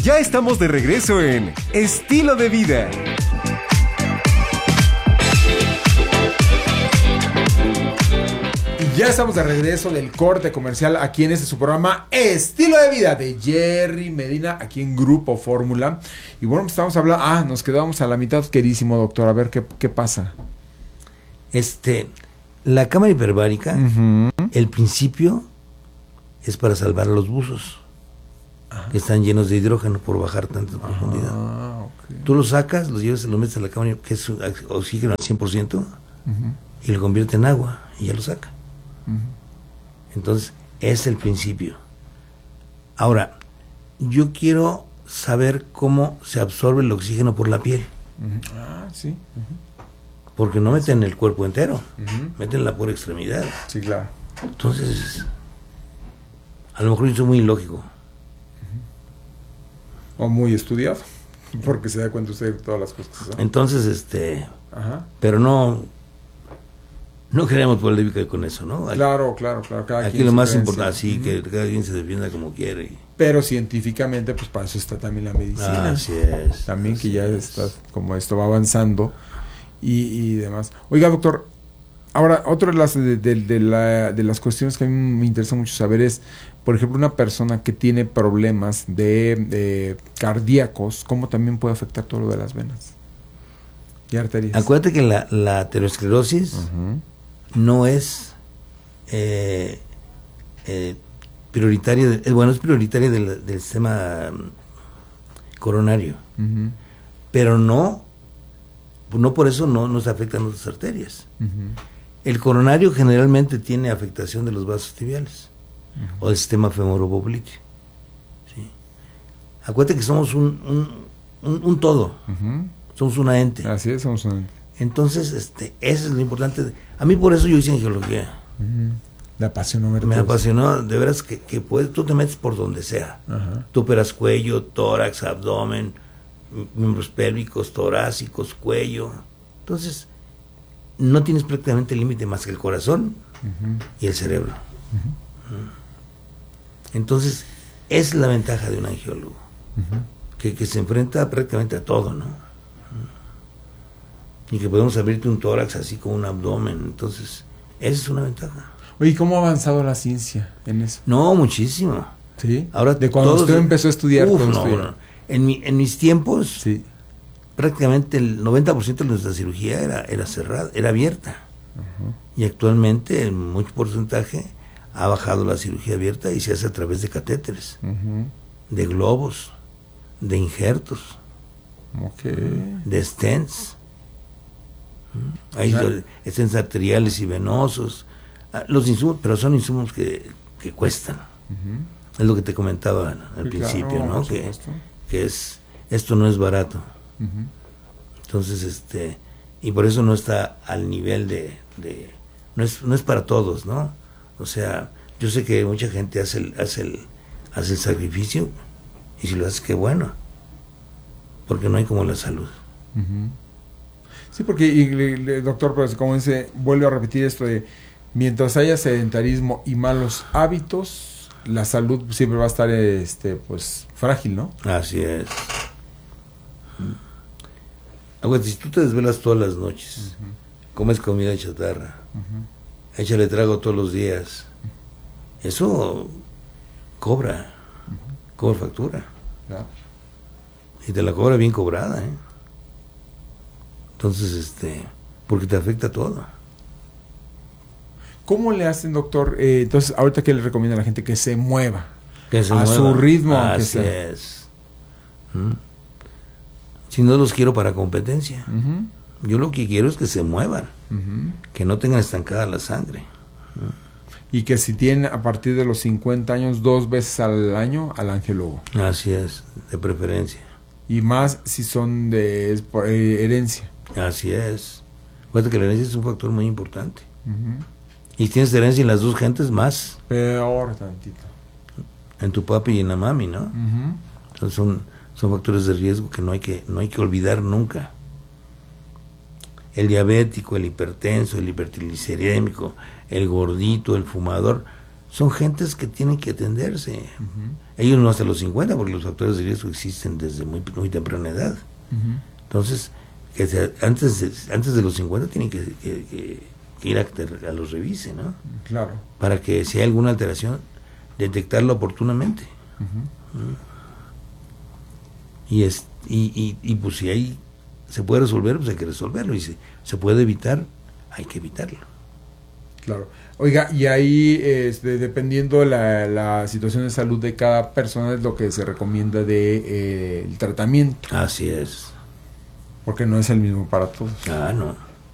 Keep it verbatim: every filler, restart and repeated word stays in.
Ya estamos de regreso en Estilo de Vida. Ya estamos de regreso del corte comercial aquí en este su programa Estilo de Vida de Jerry Medina, aquí en Grupo Fórmula. Y bueno, pues estamos hablando, ah, nos quedamos a la mitad, queridísimo doctor, a ver qué, qué pasa. Este, la cámara hiperbárica, Uh-huh. el principio es para salvar a los buzos, Ajá. que están llenos de hidrógeno por bajar tanta profundidad. Ah, okay. Tú los sacas, los llevas y los metes a la cámara, que es oxígeno al cien por ciento, Uh-huh. y lo convierte en agua, y ya lo saca. Uh-huh. Entonces, es el principio. Ahora, yo quiero saber cómo se absorbe el oxígeno por la piel, Uh-huh. Ah, sí. Uh-huh. porque no meten el cuerpo entero, Uh-huh. meten la pura extremidad. Sí, claro. Entonces, a lo mejor yo soy muy ilógico. O muy estudiado, porque se da cuenta usted de todas las cosas. ¿No? Entonces, este, Ajá. pero no, no queremos polémica con eso, ¿no? Aquí, Claro, claro, claro. Cada aquí quien lo su más creencia. importante, sí, Uh-huh. que cada quien se defienda como quiere. y- Pero científicamente, pues para eso está también la medicina. Así es. También que así ya es. está, como esto va avanzando y, y demás. Oiga, doctor, ahora, otra de las, de, de, de, la, de las cuestiones que a mí me interesa mucho saber es, por ejemplo, una persona que tiene problemas de, de cardíacos, ¿cómo también puede afectar todo lo de las venas y arterias? Acuérdate que la, la aterosclerosis Uh-huh. no es eh, eh, prioritaria, de- eh, bueno, es prioritaria del, del sistema mm, coronario, Uh-huh. pero no, no por eso no nos afectan otras arterias. Uh-huh. El coronario generalmente tiene afectación de los vasos tibiales Uh-huh. o del sistema femoropopliteo. ¿Sí? Acuérdate que somos un, un, un, un todo, Uh-huh. somos una ente. Así es, somos un... Entonces, este, eso es lo importante. A mí por eso yo hice angiología. Uh-huh. Le apasionó ver Me todo eso. apasionó, de veras que, que puedes, tú te metes por donde sea. Ajá. Tú operas cuello, tórax, abdomen, m- miembros pélvicos, torácicos, cuello. Entonces, no tienes prácticamente límite más que el corazón Uh-huh. y el cerebro. Mm. Entonces, esa es la ventaja de un angiólogo, Uh-huh. que, que se enfrenta prácticamente a todo, ¿no? Y que podemos abrirte un tórax así como un abdomen. Entonces, esa es una ventaja. Oye, ¿cómo ha avanzado la ciencia en eso? No, muchísimo. ¿Sí? Ahora de cuando todos- usted empezó a estudiar. Uf, cuando no, estudió. bueno. En, mi, en mis tiempos, Sí. prácticamente el noventa por ciento de nuestra cirugía era, era cerrada, era abierta. Ajá. Y actualmente, en mucho porcentaje, ha bajado la cirugía abierta y se hace a través de catéteres, Ujú. de globos, de injertos, Ok. de stents. ¿Mm? Hay Ya. lo- stents arteriales y venosos. Ah, Los insumos, pero son insumos que, que cuestan. Ujú. Es lo que te comentaba al Sí, principio, claro, ¿no? por Que, supuesto. que es, esto no es barato. Ujú. Entonces, este, y por eso no está al nivel de, de no es, no es para todos, ¿no? O sea, yo sé que mucha gente hace el, hace el, hace el sacrificio, y si lo hace, qué bueno, porque no hay como la salud. Ujú. Sí, porque, y, le- le- doctor, pues como dice, vuelve a repetir esto de, mientras haya sedentarismo y malos hábitos, la salud siempre va a estar, este, pues, frágil, ¿no? Así es. Aguanta, si tú te desvelas todas las noches, comes comida chatarra, Ujú. échale trago todos los días, eso cobra, cobra factura. Ya. Y te la cobra bien cobrada, ¿eh? Entonces, este, porque te afecta todo. ¿Cómo le hacen, doctor? Eh, entonces, ahorita, ¿qué le recomienda a la gente? Que se mueva. Que se A mueva. su ritmo, aunque Así sea. es. ¿Mm? Si no los quiero para competencia. Ujú. Yo lo que quiero es que se muevan, Ujú. que no tengan estancada la sangre. Y que si tienen a partir de los cincuenta años, dos veces al año al angiólogo. Así es, de preferencia. Y más si son de es por, eh, herencia. Así es. Acuérdate que la herencia es un factor muy importante. Ujú. Y tienes herencia en las dos gentes más, Peor tantito. en tu papi y en la mami, ¿no? Ujú. Entonces son, son factores de riesgo que no hay que, no hay que olvidar nunca. El diabético, el hipertenso, el hipertriglicerídemico, el gordito, el fumador, son gentes que tienen que atenderse. Ujú. ellos no hasta los cincuenta, porque los factores de riesgo existen desde muy, muy temprana edad. Uh-huh. Entonces, que se, antes, de, antes de los cincuenta tienen que, que, que, que ir a que los revise, ¿no? Claro. Para que si hay alguna alteración, detectarla oportunamente. Uh-huh. ¿Mm? Y, es, y, y, y pues si hay, se puede resolver, pues hay que resolverlo. Y si se puede evitar, hay que evitarlo. Claro. Oiga, y ahí, este, dependiendo de la, la situación de salud de cada persona, es lo que se recomienda de eh, el tratamiento. Así es. Porque no es el mismo para todos. Ah, no.